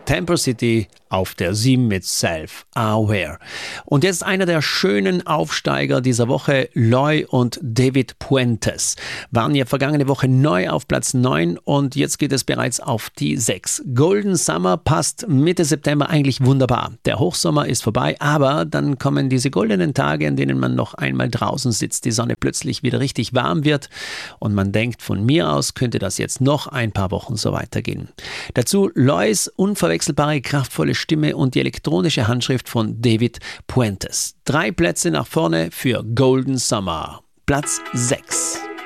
Temper City auf der 7 mit Self-Aware. Und jetzt einer der schönen Aufsteiger dieser Woche, Loy und David Puentes. Waren ja vergangene Woche neu auf Platz 9 und jetzt geht es bereits auf die 6. Golden Summer passt Mitte September eigentlich wunderbar. Der Hochsommer ist vorbei, aber dann kommen diese goldenen Tage, an denen man noch einmal draußen sitzt, die Sonne plötzlich wieder richtig warm wird und man denkt, von mir aus könnte das jetzt noch ein paar Wochen so weitergehen. Dazu Loys unverwechselbare, kraftvolle Stimme und die elektronische Handschrift von David Puentes. 3 Plätze nach vorne für Golden Summer. Platz 6.